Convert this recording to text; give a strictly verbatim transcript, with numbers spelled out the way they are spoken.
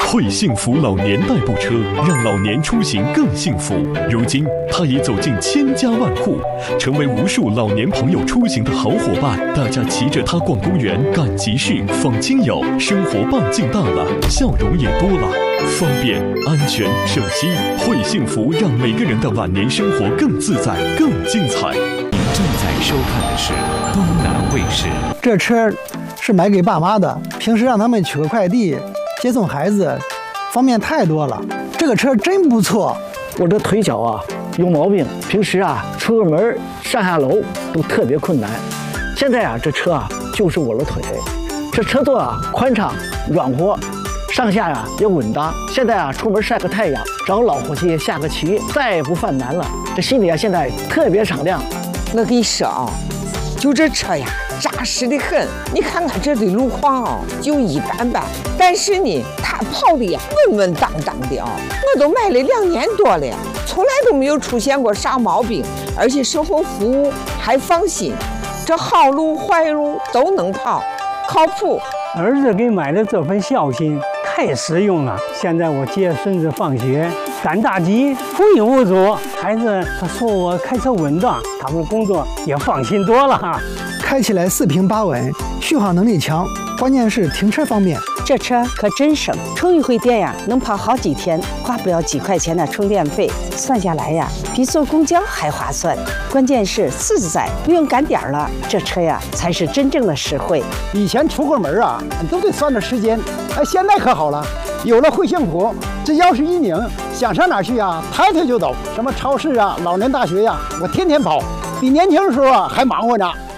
惠幸福老年代步车让老年出行更幸福。如今，它已走进千家万户，成为无数老年朋友出行的好伙伴。大家骑着它逛公园、赶集市、访亲友，生活半径大了，笑容也多了。方便、安全、省心，惠幸福让每个人的晚年生活更自在、更精彩。 您正在收看的是东南卫视。 这车是买给爸妈的，平时让他们取个快递、接送孩子，方便太多了。这个车真不错。 我这腿脚啊有毛病，平时啊出个门上下楼都特别困难。现在啊这车啊就是我的腿，这车座啊宽敞软和，上下呀、啊、也稳当。现在啊出门晒个太阳，找老伙计下个棋，再也不犯难了。这心里啊现在特别敞亮。 我跟你说啊，就这车呀扎实的很。你看看这的路况啊就一般般，但是呢它跑的呀稳稳当当的啊。我都买了两年多了，从来都没有出现过啥毛病，而且售后服务还放心，这好路坏路都能跑，靠谱。 儿子给买的这份孝心太实用了。现在我接孙子放学赶大集无影无阻，孩子他说我开车稳当，他们工作也放心多了哈。 开起来四平八稳，续航能力强，关键是停车方便。 这车可真省，充一回电呀，能跑好几天，花不了几块钱的充电费，算下来呀，比坐公交还划算。关键是自在，不用赶点了，这车呀才是真正的实惠。 以前出个门啊，都得算着时间，哎，现在可好了，有了惠幸福，这钥匙一拧，想上哪去啊，抬腿就走。什么超市啊、老年大学呀、啊，我天天跑，比年轻的时候啊还忙活呢。